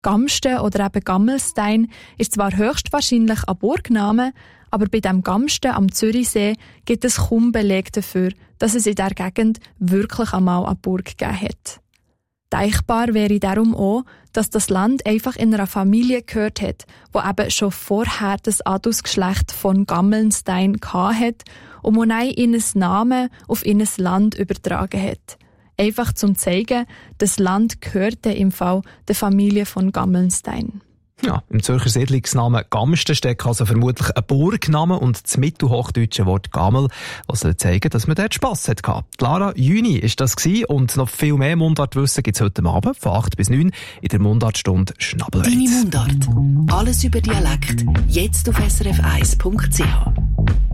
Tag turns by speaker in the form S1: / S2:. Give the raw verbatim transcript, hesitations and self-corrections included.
S1: Gamsten oder eben Gammelstein ist zwar höchstwahrscheinlich ein Burgname, aber bei dem Gamsten am Zürichsee gibt es kaum Beleg dafür, dass es in dieser Gegend wirklich einmal eine Burg gegeben hat. Denkbar wäre darum auch, dass das Land einfach in einer Familie gehört hat, wo eben schon vorher das Adelsgeschlecht von Gammelnstein hatte und wo dann ihren Namen auf ihr Land übertragen hat. Einfach zum zeigen, das Land gehörte im Fall der Familie von Gammelnstein.
S2: Ja, im Zürcher Siedlungsnamen Gamsten steckt also vermutlich ein Burgname und das mittelhochdeutsche Wort Gammel, was soll zeigen, dass man dort Spass hatte. Lara Jüni ist das gewesen und noch viel mehr Mundartwissen gibt es heute Abend von acht bis neun in der Mundartstunde Schnabelweit.
S3: Deine Mundart. Alles über Dialekt. Jetzt auf s r f eins punkt c h.